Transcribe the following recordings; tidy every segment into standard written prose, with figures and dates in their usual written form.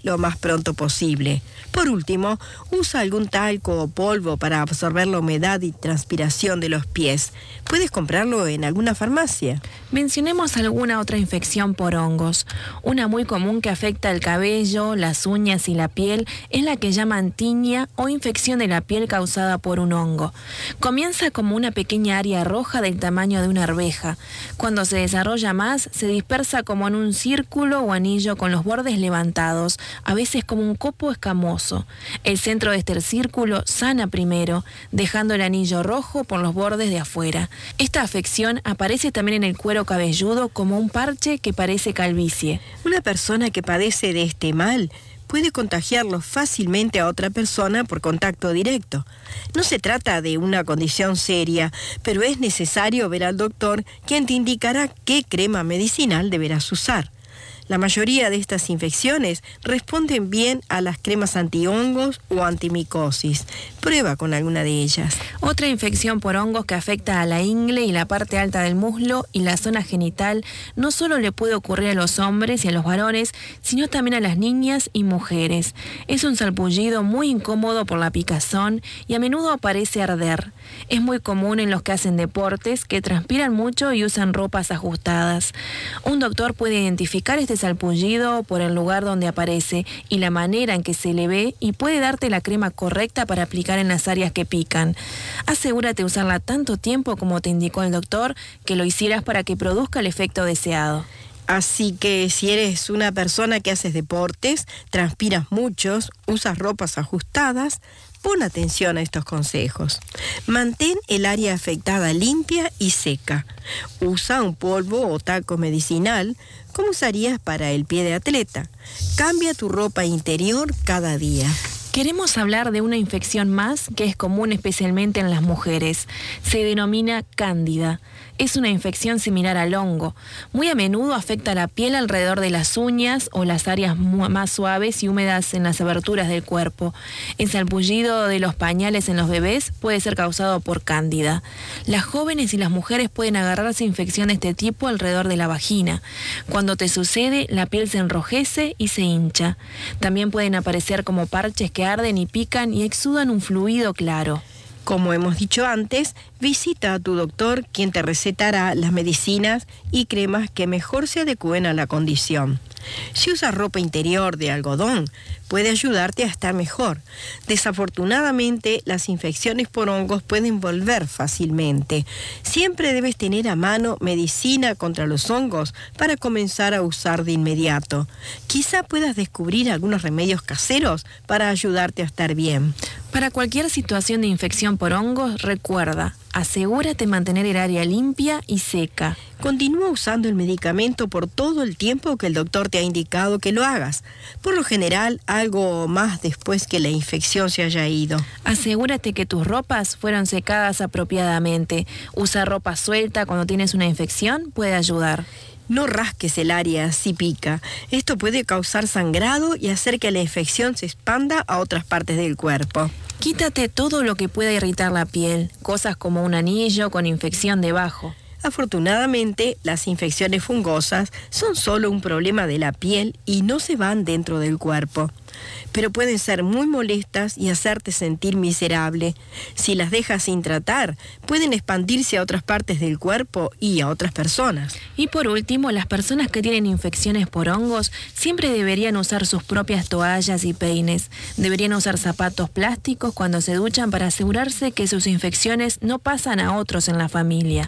lo más pronto posible. Por último, usa algún talco o polvo para absorber la humedad y transpiración de los pies. Puedes comprarlo en alguna farmacia. Mencionemos alguna otra infección por hongos. Una muy común que afecta el cabello, las uñas y la piel es la que llaman tiña o infección de la piel causada por un hongo. Comienza como una pequeña área roja del tamaño de una arveja. Cuando se desarrolla más, se dispersa como en un círculo o anillo con los bordes levantados, a veces como un copo escamoso. El centro de este círculo sana primero, dejando el anillo rojo por los bordes de afuera. Esta afección aparece también en el cuero cabelludo como un parche que parece calvicie. Una persona que padece de este mal puede contagiarlo fácilmente a otra persona por contacto directo. No se trata de una condición seria, pero es necesario ver al doctor, quien te indicará qué crema medicinal deberás usar. La mayoría de estas infecciones responden bien a las cremas antihongos o antimicosis. Prueba con alguna de ellas. Otra infección por hongos que afecta a la ingle y la parte alta del muslo y la zona genital no solo le puede ocurrir a los hombres y a los varones, sino también a las niñas y mujeres. Es un salpullido muy incómodo por la picazón y a menudo parece arder. Es muy común en los que hacen deportes, que transpiran mucho y usan ropas ajustadas. Un doctor puede identificar este salpullido por el lugar donde aparece y la manera en que se le ve y puede darte la crema correcta para aplicar en las áreas que pican. Asegúrate de usarla tanto tiempo como te indicó el doctor, que lo hicieras para que produzca el efecto deseado. Así que si eres una persona que haces deportes, transpiras mucho, usas ropas ajustadas, pon atención a estos consejos. Mantén el área afectada limpia y seca. Usa un polvo o talco medicinal, como usarías para el pie de atleta. Cambia tu ropa interior cada día. Queremos hablar de una infección más que es común especialmente en las mujeres. Se denomina cándida. Es una infección similar al hongo. Muy a menudo afecta la piel alrededor de las uñas o las áreas más suaves y húmedas en las aberturas del cuerpo. El salpullido de los pañales en los bebés puede ser causado por cándida. Las jóvenes y las mujeres pueden agarrarse infección de este tipo alrededor de la vagina. Cuando te sucede, la piel se enrojece y se hincha. También pueden aparecer como parches que arden y pican y exudan un fluido claro. Como hemos dicho antes, visita a tu doctor, quien te recetará las medicinas y cremas que mejor se adecúen a la condición. Si usas ropa interior de algodón, puede ayudarte a estar mejor. Desafortunadamente, las infecciones por hongos pueden volver fácilmente. Siempre debes tener a mano medicina contra los hongos para comenzar a usar de inmediato. Quizá puedas descubrir algunos remedios caseros para ayudarte a estar bien. Para cualquier situación de infección por hongos, recuerda, asegúrate de mantener el área limpia y seca. Continúa usando el medicamento por todo el tiempo que el doctor te ha indicado que lo hagas. Por lo general, algo más después que la infección se haya ido. Asegúrate que tus ropas fueron secadas apropiadamente. Usar ropa suelta cuando tienes una infección puede ayudar. No rasques el área si pica. Esto puede causar sangrado y hacer que la infección se expanda a otras partes del cuerpo. Quítate todo lo que pueda irritar la piel, cosas como un anillo con infección debajo. Afortunadamente, las infecciones fungosas son solo un problema de la piel y no se van dentro del cuerpo. Pero pueden ser muy molestas y hacerte sentir miserable. Si las dejas sin tratar, pueden expandirse a otras partes del cuerpo y a otras personas. Y por último, las personas que tienen infecciones por hongos siempre deberían usar sus propias toallas y peines. Deberían usar zapatos plásticos cuando se duchan para asegurarse que sus infecciones no pasan a otros en la familia.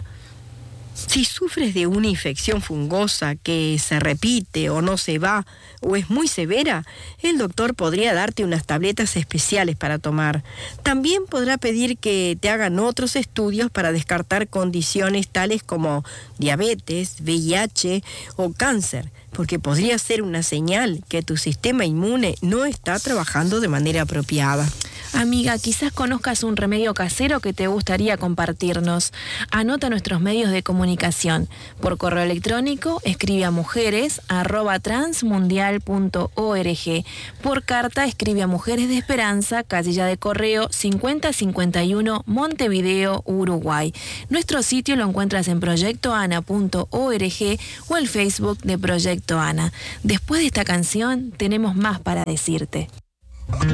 Si sufres de una infección fungosa que se repite o no se va o es muy severa, el doctor podría darte unas tabletas especiales para tomar. También podrá pedir que te hagan otros estudios para descartar condiciones tales como diabetes, VIH o cáncer, porque podría ser una señal que tu sistema inmune no está trabajando de manera apropiada. Amiga, quizás conozcas un remedio casero que te gustaría compartirnos. Anota nuestros medios de comunicación. Por correo electrónico, escribe a mujeres@transmundial.org. Por carta, escribe a Mujeres de Esperanza, casilla de correo 5051, Montevideo, Uruguay. Nuestro sitio lo encuentras en proyectoana.org o el Facebook de Proyecto Ana. Después de esta canción, tenemos más para decirte.